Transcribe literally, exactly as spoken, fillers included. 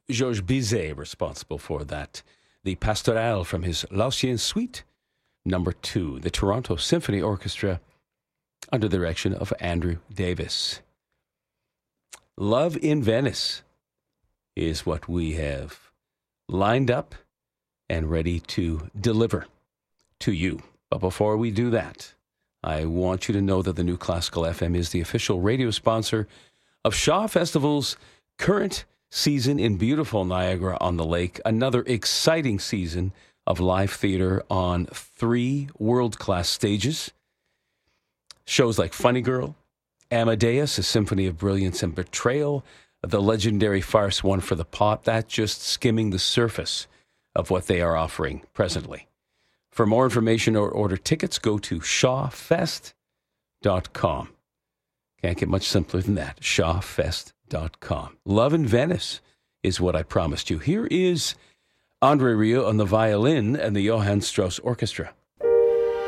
Georges Bizet responsible for that. The Pastorale from his L'Ancien Suite, number two. The Toronto Symphony Orchestra under the direction of Andrew Davis. Love in Venice is what we have lined up and ready to deliver to you. But before we do that, I want you to know that the New Classical F M is the official radio sponsor of Shaw Festival's current season in beautiful Niagara-on-the-Lake. Another exciting season of live theater on three world-class stages. Shows like Funny Girl, Amadeus, A Symphony of Brilliance and Betrayal, the legendary farce One for the Pot. That's just skimming the surface of what they are offering presently. For more information or order tickets, go to shaw fest dot com. Can't get much simpler than that. shaw fest dot com. Love in Venice is what I promised you. Here is Andre Rieu on the violin and the Johann Strauss Orchestra.